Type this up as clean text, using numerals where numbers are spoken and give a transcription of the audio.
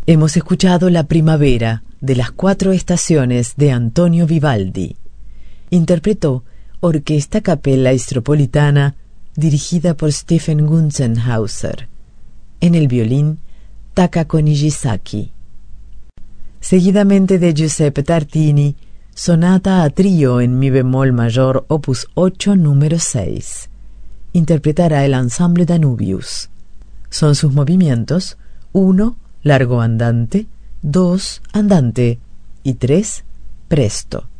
Hemos escuchado La Primavera de las 4 estaciones de Antonio Vivaldi. Interpretó Orquesta Capella Istropolitana dirigida por Stephen Gunzenhauser. En el violín, Takako Nijisaki. Seguidamente de Giuseppe Tartini, Sonata a trío en mi bemol mayor, opus 8, número 6. Interpretará el ensamble Danubius. Son sus movimientos: 1, largo andante; 2, andante; y 3, presto.